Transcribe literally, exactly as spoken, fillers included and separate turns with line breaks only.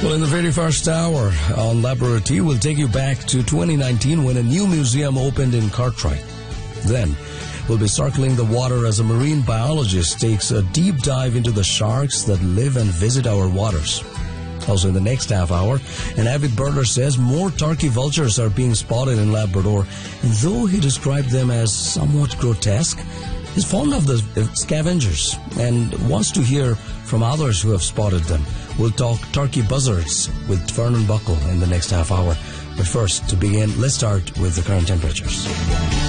Well, in the very first hour on Laboratory, we'll take you back to twenty nineteen when a new museum opened in Cartwright. Then, we'll be circling the water as a marine biologist takes a deep dive into the sharks that live and visit our waters. Also in the next half hour, an avid birder says more turkey vultures are being spotted in Labrador, and though he described them as somewhat grotesque, he's fond of the scavengers and wants to hear from others who have spotted them. We'll talk turkey buzzards with Vernon Buckle in the next half hour. But first, to begin, let's start with the current temperatures.